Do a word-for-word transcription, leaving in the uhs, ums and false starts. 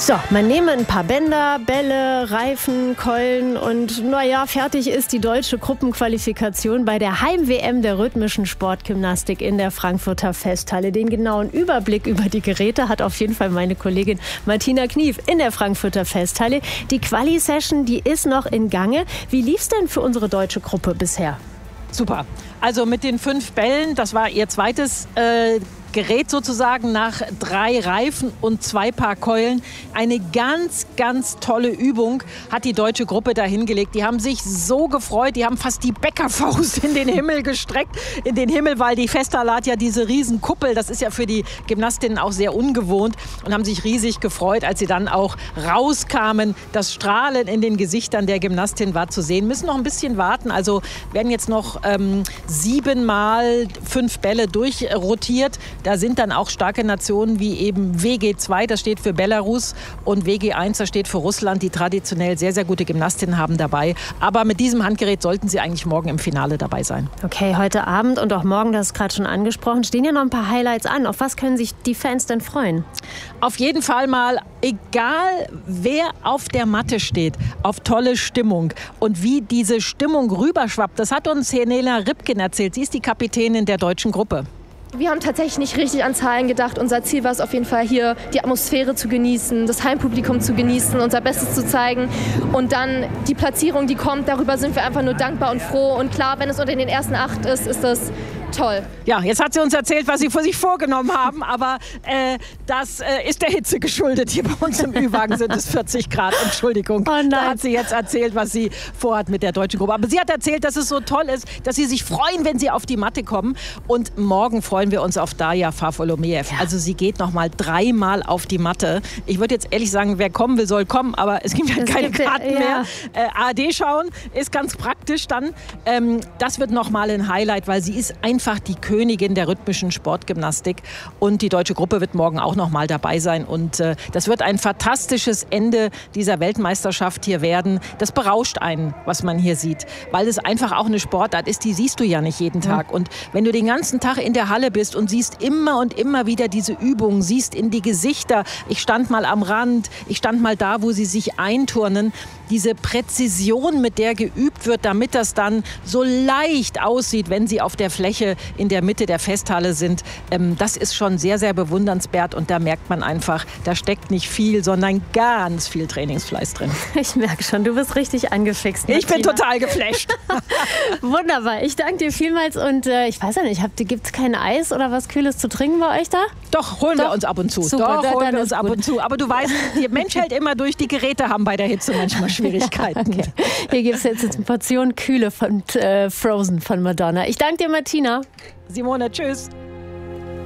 So, man nehme ein paar Bänder, Bälle, Reifen, Keulen und naja, fertig ist die deutsche Gruppenqualifikation bei der Heim-W M der rhythmischen Sportgymnastik in der Frankfurter Festhalle. Den genauen Überblick über die Geräte hat auf jeden Fall meine Kollegin Martina Knief in der Frankfurter Festhalle. Die Quali-Session, die ist noch in Gange. Wie lief's denn für unsere deutsche Gruppe bisher? Super. Also mit den fünf Bällen, das war ihr zweites äh, Gerät sozusagen nach drei Reifen und zwei Paar Keulen. Eine ganz, ganz tolle Übung hat die deutsche Gruppe da hingelegt. Die haben sich so gefreut, die haben fast die Bäckerfaust in den Himmel gestreckt, in den Himmel, weil die Festhalle hat ja diese riesen Kuppel. Das ist ja für die Gymnastinnen auch sehr ungewohnt und haben sich riesig gefreut, als sie dann auch rauskamen. Das Strahlen in den Gesichtern der Gymnastin war zu sehen. Müssen noch ein bisschen warten, also werden jetzt noch ähm, siebenmal fünf Bälle durchrotiert. Da sind dann auch starke Nationen wie eben W G zwei, das steht für Belarus, und W G eins, das steht für Russland, die traditionell sehr, sehr gute Gymnastinnen haben dabei. Aber mit diesem Handgerät sollten sie eigentlich morgen im Finale dabei sein. Okay, heute Abend und auch morgen, das ist gerade schon angesprochen, stehen ja noch ein paar Highlights an. Auf was können sich die Fans denn freuen? Auf jeden Fall mal, egal wer auf der Matte steht, auf tolle Stimmung. Und wie diese Stimmung rüberschwappt, das hat uns Helena Ripken erzählt. Sie ist die Kapitänin der deutschen Gruppe. Wir haben tatsächlich nicht richtig an Zahlen gedacht. Unser Ziel war es auf jeden Fall, hier die Atmosphäre zu genießen, das Heimpublikum zu genießen, unser Bestes zu zeigen. Und dann die Platzierung, die kommt, darüber sind wir einfach nur dankbar und froh. Und klar, wenn es unter den ersten acht ist, ist das toll. Ja, jetzt hat sie uns erzählt, was sie vor sich vorgenommen haben, aber äh, das äh, ist der Hitze geschuldet. Hier bei uns im Ü-Wagen sind es vierzig Grad, Entschuldigung. Oh nein. Da hat sie jetzt erzählt, was sie vorhat mit der deutschen Gruppe. Aber sie hat erzählt, dass es so toll ist, dass sie sich freuen, wenn sie auf die Matte kommen. Und morgen freuen wir uns auf Darja Fafolomeev. Ja. Also sie geht noch mal dreimal auf die Matte. Ich würde jetzt ehrlich sagen, wer kommen will, soll kommen, aber es gibt ja es keine gibt, Karten ja. mehr. Äh, A R D schauen ist ganz praktisch dann. Ähm, das wird noch mal ein Highlight, weil sie ist ein einfach die Königin der rhythmischen Sportgymnastik. Und die deutsche Gruppe wird morgen auch noch mal dabei sein. Und äh, das wird ein fantastisches Ende dieser Weltmeisterschaft hier werden. Das berauscht einen, was man hier sieht. Weil es einfach auch eine Sportart ist, die siehst du ja nicht jeden Tag. Ja. Und wenn du den ganzen Tag in der Halle bist und siehst immer und immer wieder diese Übungen, siehst in die Gesichter, ich stand mal am Rand, ich stand mal da, wo sie sich einturnen, diese Präzision, mit der geübt wird, damit das dann so leicht aussieht, wenn sie auf der Fläche in der Mitte der Festhalle sind. Ähm, das ist schon sehr, sehr bewundernswert und da merkt man einfach, da steckt nicht viel, sondern ganz viel Trainingsfleiß drin. Ich merke schon, du bist richtig angefixt, Martina. Ich bin total geflasht. Wunderbar, ich danke dir vielmals und äh, ich weiß ja nicht, gibt es kein Eis oder was Kühles zu trinken bei euch da? Doch, holen Doch. wir uns ab und zu. Super, Doch, da, holen wir uns gut. ab und zu. Aber du weißt, der Mensch hält immer durch, die Geräte haben bei der Hitze manchmal Schwierigkeiten. Okay. Hier gibt es jetzt eine Portion Kühle von äh, Frozen von Madonna. Ich danke dir, Martina. Simone, tschüss.